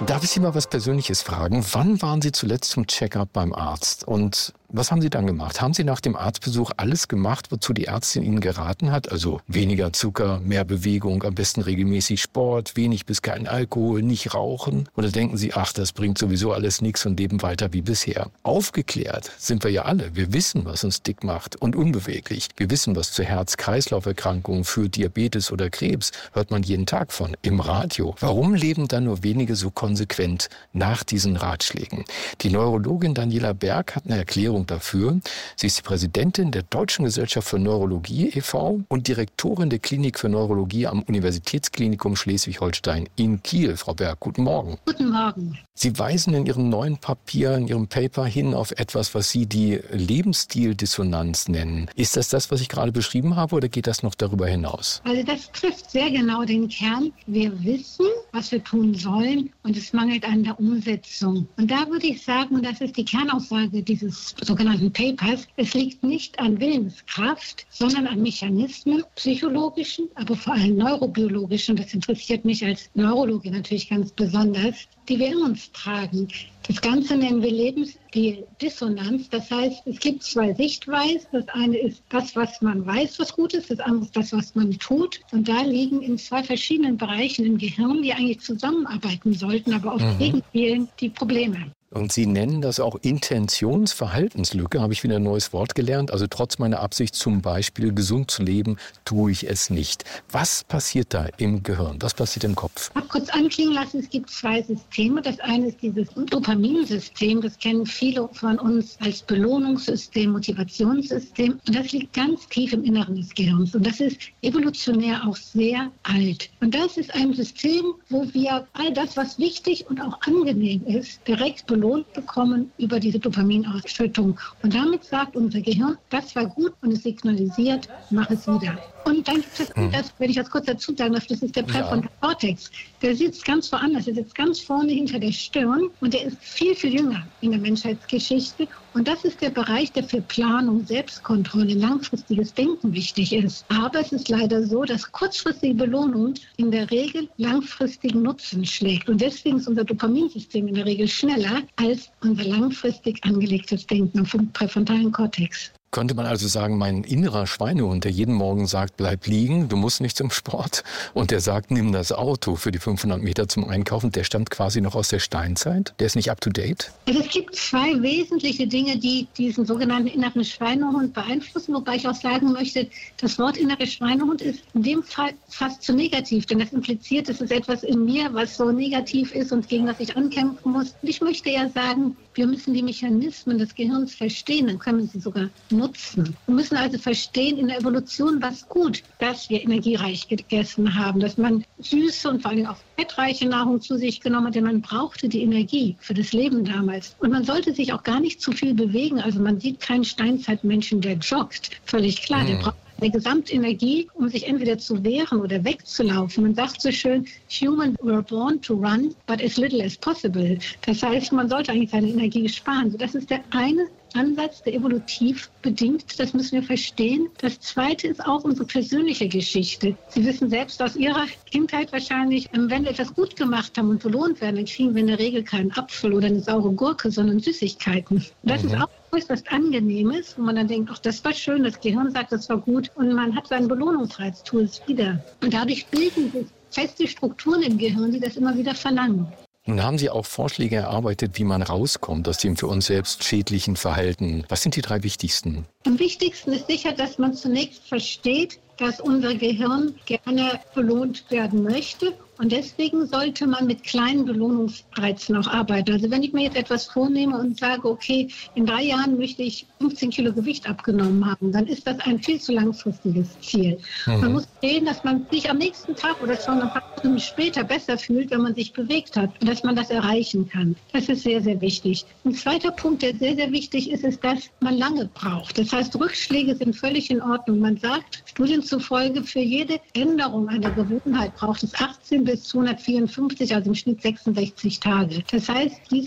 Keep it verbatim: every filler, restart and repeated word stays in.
Darf ich Sie mal was Persönliches fragen? Wann waren Sie zuletzt zum Check-up beim Arzt? Und was haben Sie dann gemacht? Haben Sie nach dem Arztbesuch alles gemacht, wozu die Ärztin Ihnen geraten hat? Also weniger Zucker, mehr Bewegung, am besten regelmäßig Sport, wenig bis kein Alkohol, nicht rauchen? Oder denken Sie, ach, das bringt sowieso alles nichts und leben weiter wie bisher? Aufgeklärt sind wir ja alle. Wir wissen, was uns dick macht und unbeweglich. Wir wissen, was zu Herz-Kreislauf-Erkrankungen führt, Diabetes oder Krebs. Hört man jeden Tag von, im Radio. Warum leben dann nur wenige so konsequent nach diesen Ratschlägen? Die Neurologin Daniela Berg hat eine Erklärung dafür. Sie ist die Präsidentin der Deutschen Gesellschaft für Neurologie e V und Direktorin der Klinik für Neurologie am Universitätsklinikum Schleswig-Holstein in Kiel. Frau Berg, guten Morgen. Guten Morgen. Sie weisen in Ihrem neuen Papier, in Ihrem Paper hin auf etwas, was Sie die Lebensstildissonanz nennen. Ist das das, was ich gerade beschrieben habe, oder geht das noch darüber hinaus? Also das trifft sehr genau den Kern. Wir wissen, was wir tun sollen, und es mangelt an der Umsetzung. Und da würde ich sagen, und das ist die Kernaussage dieses sogenannten Papers, es liegt nicht an Willenskraft, sondern an Mechanismen, psychologischen, aber vor allem neurobiologischen, das interessiert mich als Neurologe natürlich ganz besonders, die wir in uns tragen. Das Ganze nennen wir Lebensstil-Dissonanz. Das heißt, es gibt zwei Sichtweisen. Das eine ist das, was man weiß, was gut ist. Das andere ist das, was man tut. Und da liegen in zwei verschiedenen Bereichen im Gehirn, die eigentlich zusammenarbeiten sollten, aber oft gegenspielen, die Probleme. Und Sie nennen das auch Intentionsverhaltenslücke, habe ich wieder ein neues Wort gelernt. Also trotz meiner Absicht, zum Beispiel gesund zu leben, tue ich es nicht. Was passiert da im Gehirn? Was passiert im Kopf? Ich habe kurz anklingen lassen, es gibt zwei Systeme. Das eine ist dieses Dopaminsystem. Das kennen viele von uns als Belohnungssystem, Motivationssystem. Und das liegt ganz tief im Inneren des Gehirns. Und das ist evolutionär auch sehr alt. Und das ist ein System, wo wir all das, was wichtig und auch angenehm ist, direkt belohnen belohnt bekommen über diese Dopaminausschüttung. Und damit sagt unser Gehirn, das war gut, und es signalisiert, mach es wieder. Und dann gibt es, mhm. das, wenn ich das kurz dazu sagen darf, das ist der präfrontale Kortex. Der sitzt ganz woanders, der sitzt ganz vorne hinter der Stirn, und der ist viel, viel jünger in der Menschheitsgeschichte. Und das ist der Bereich, der für Planung, Selbstkontrolle, langfristiges Denken wichtig ist. Aber es ist leider so, dass kurzfristige Belohnung in der Regel langfristigen Nutzen schlägt. Und deswegen ist unser Dopaminsystem in der Regel schneller als unser langfristig angelegtes Denken vom präfrontalen Kortex. Könnte man also sagen, mein innerer Schweinehund, der jeden Morgen sagt, bleib liegen, du musst nicht zum Sport, und der sagt, nimm das Auto für die fünfhundert Meter zum Einkaufen, der stammt quasi noch aus der Steinzeit? Der ist nicht up to date? Also es gibt zwei wesentliche Dinge, die diesen sogenannten inneren Schweinehund beeinflussen, wobei ich auch sagen möchte, das Wort innere Schweinehund ist in dem Fall fast zu negativ, denn das impliziert, es ist etwas in mir, was so negativ ist und gegen das ich ankämpfen muss. Und ich möchte eher sagen, wir müssen die Mechanismen des Gehirns verstehen, dann können wir sie sogar nutzen. Wir müssen also verstehen, in der Evolution war es gut, dass wir energiereich gegessen haben, dass man süße und vor allem auch fettreiche Nahrung zu sich genommen hat, denn man brauchte die Energie für das Leben damals. Und man sollte sich auch gar nicht zu viel bewegen. Also man sieht keinen Steinzeitmenschen, der joggt. Völlig klar, der braucht eine Gesamtenergie, um sich entweder zu wehren oder wegzulaufen. Man sagt so schön, human were born to run, but as little as possible. Das heißt, man sollte eigentlich seine Energie sparen. So, das ist der eine Ansatz, der evolutiv bedingt, das müssen wir verstehen. Das zweite ist auch unsere persönliche Geschichte. Sie wissen selbst aus Ihrer Kindheit wahrscheinlich, wenn wir etwas gut gemacht haben und belohnt werden, dann kriegen wir in der Regel keinen Apfel oder eine saure Gurke, sondern Süßigkeiten. Und das mhm. ist auch etwas Angenehmes, wo man dann denkt, ach, das war schön, das Gehirn sagt, das war gut, und man hat seinen Belohnungsreiz, tu es wieder. Und dadurch bilden sich feste Strukturen im Gehirn, die das immer wieder verlangen. Nun haben Sie auch Vorschläge erarbeitet, wie man rauskommt aus dem für uns selbst schädlichen Verhalten. Was sind die drei wichtigsten? Am wichtigsten ist sicher, dass man zunächst versteht, dass unser Gehirn gerne belohnt werden möchte. Und deswegen sollte man mit kleinen Belohnungsreizen auch arbeiten. Also wenn ich mir jetzt etwas vornehme und sage, okay, in drei Jahren möchte ich fünfzehn Kilo Gewicht abgenommen haben, dann ist das ein viel zu langfristiges Ziel. Mhm. Man muss sehen, dass man sich am nächsten Tag oder schon ein paar Stunden später besser fühlt, wenn man sich bewegt hat und dass man das erreichen kann. Das ist sehr, sehr wichtig. Ein zweiter Punkt, der sehr, sehr wichtig ist, ist, dass man lange braucht. Das heißt, Rückschläge sind völlig in Ordnung. Man sagt, Studien zufolge, für jede Änderung einer Gewohnheit braucht es achtzehn bis zweihundertvierundfünfzig, also im Schnitt sechsundsechzig Tage. Das heißt, diese